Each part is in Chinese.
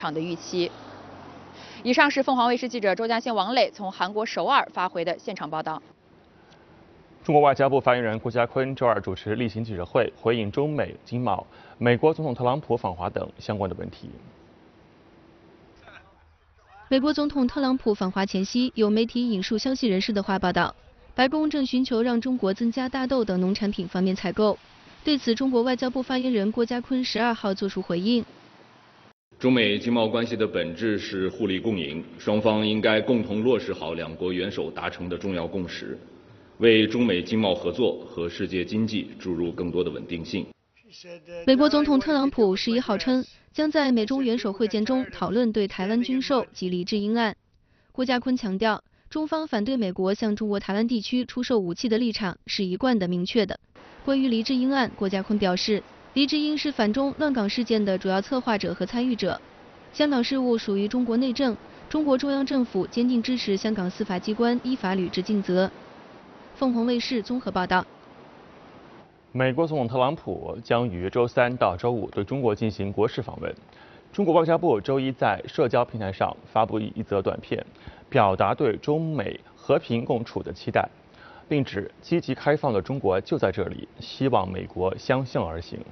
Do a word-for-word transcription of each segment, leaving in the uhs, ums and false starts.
场的预期。以上是凤凰卫视记者周嘉欣、王磊从韩国首尔发回的现场报道。 中国外交部发言人顾家坤周二主持例行记者会，回应中美经贸、美国总统特朗普访华等相关的问题。 美国总统特朗普访华前夕，有媒体引述消息人士的话报道，白宫正寻求让中国增加大豆等农产品方面采购。对此，中国外交部发言人郭家坤十二号作出回应。 中美经贸关系的本质是互利共赢，双方应该共同落实好两国元首达成的重要共识，为中美经贸合作和世界经济注入更多的稳定性。 美国总统特朗普十一号称，将在美中元首会见中讨论对台湾军售及黎智英案。郭家坤强调，中方反对美国向中国台湾地区出售武器的立场是一贯的明确的。关于黎智英案，郭家坤表示，黎智英是反中乱港事件的主要策划者和参与者。香港事务属于中国内政，中国中央政府坚定支持香港司法机关依法履职尽责。凤凰卫视综合报道。 美国总统特朗普将于周三到周五对中国进行国事访问。中国外交部周一在社交平台上发布一则短片，表达对中美和平共处的期待，并指积极开放的中国就在这里，希望美国相向而行。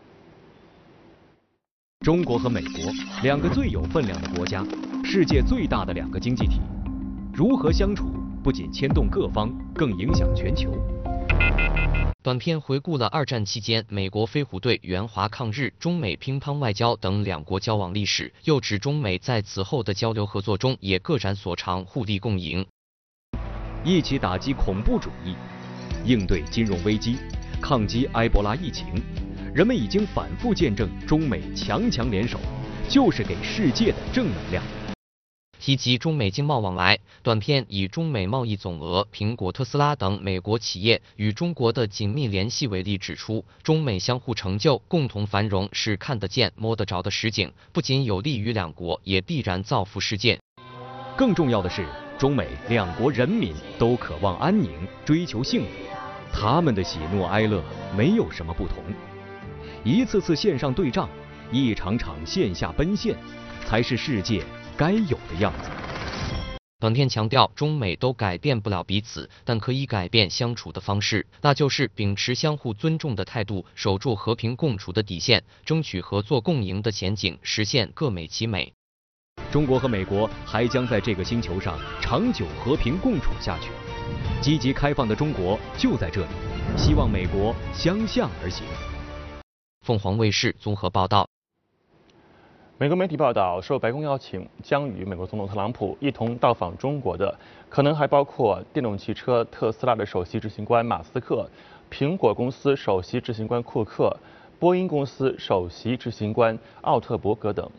中国和美国两个最有分量的国家，世界最大的两个经济体，如何相处不仅牵动各方，更影响全球。 短片回顾了二战期间美国飞虎队援华抗日、中美乒乓外交等两国交往历史，又指中美在此后的交流合作中也各展所长，互利共赢， 一起打击恐怖主义，应对金融危机，抗击埃博拉疫情。人们已经反复见证中美强强联手，就是给世界的正能量。 提及中美经贸往来，短片以中美贸易总额、苹果、特斯拉等美国企业与中国的紧密联系为例，指出中美相互成就、共同繁荣是看得见、摸得着的实景，不仅有利于两国，也必然造福世界。 更重要的是，中美两国人民都渴望安宁，追求幸福，他们的喜怒哀乐没有什么不同。一次次线上对仗，一场场线下奔现，才是世界该有的样子。 短片强调，中美都改变不了彼此，但可以改变相处的方式，那就是秉持相互尊重的态度，守住和平共处的底线，争取合作共赢的前景，实现各美其美。 中国和美国还将在这个星球上长久和平共处下去。积极开放的中国就在这里，希望美国相向而行。 凤凰卫视综合报道。 美国媒体报道，受白宫邀请，将与美国总统特朗普一同到访中国的，可能还包括电动汽车特斯拉的首席执行官马斯克、苹果公司首席执行官库克、波音公司首席执行官奥特伯格等。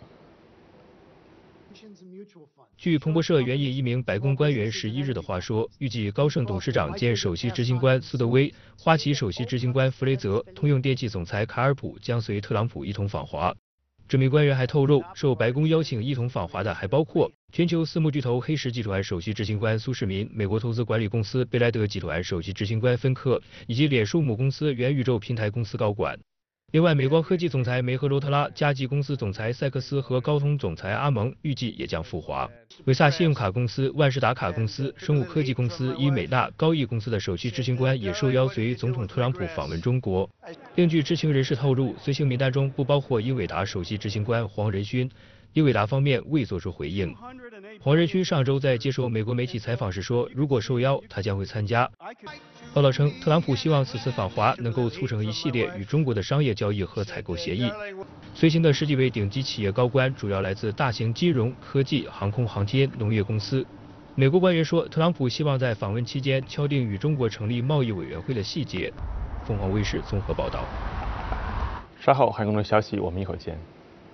据彭博社援引一名白宫官员十一日的话说，预计高盛董事长兼首席执行官苏德威、花旗首席执行官弗雷泽、通用电气总裁卡尔普将随特朗普一同访华。这名官员还透露，受白宫邀请一同访华的还包括全球私募巨头黑石集团首席执行官苏世民、美国投资管理公司贝莱德集团首席执行官芬克，以及脸书母公司元宇宙平台公司高管。另外，美光科技总裁梅赫罗特拉、嘉际公司总裁塞克斯和高通总裁阿蒙预计也将赴华。维萨信用卡公司、万事达卡公司、生物科技公司、伊美纳、高毅公司的首席执行官也受邀随总统特朗普访问中国。另据知情人士透露，随行名单中不包括英伟达首席执行官黄仁勋。英伟达方面未作出回应。黄仁勋上周在接受美国媒体采访时说，如果受邀，他将会参加。报道称，特朗普希望此次访华能够促成一系列与中国的商业交易和采购协议。随行的十几位顶级企业高官主要来自大型金融、科技、航空航天、农业公司。美国官员说，特朗普希望在访问期间敲定与中国成立贸易委员会的细节。凤凰卫视综合报道。 稍后还有更多消息，我们一会儿见。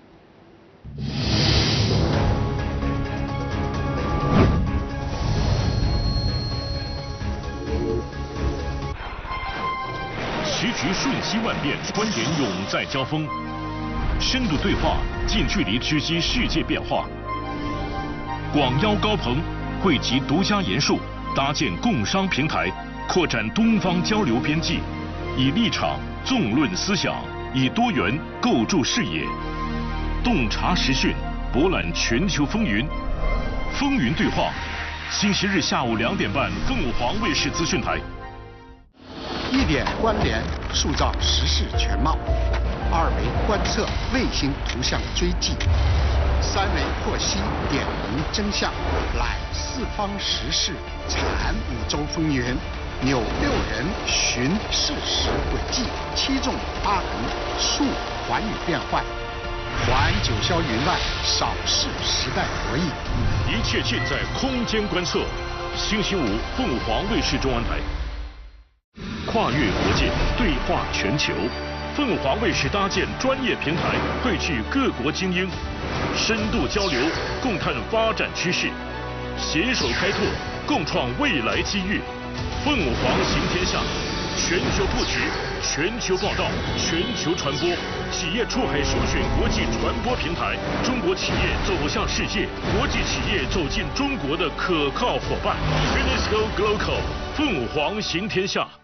时局瞬息万变，观点永在交锋，深度对话，近距离直击世界变化。广邀高朋，汇集独家研述，搭建共商平台，扩展东方交流边际，以立场纵论思想，以多元构筑视野，洞察时讯， 博览全球风云。风云对话，星期日下午两点半，凤凰卫视资讯台。 一点关联，塑造时事全貌；二维观测，卫星图像追迹；三维获悉，点明真相。览四方时事，产五洲风云。扭六人，寻事实轨迹；七纵八横，述寰宇变幻。环九霄云外，扫视时代博弈。 一切尽在空间观测。星期五，凤凰卫视中文台。跨越国界，对话全球。凤凰卫视搭建专业平台，汇聚各国精英，深度交流，共探发展趋势，携手开拓，共创未来机遇。凤凰行天下，全球布局，全球报道，全球传播，企业出海首选国际传播平台，中国企业走向世界，国际企业走进中国的可靠伙伴。Unesco Global， 凤凰行天下。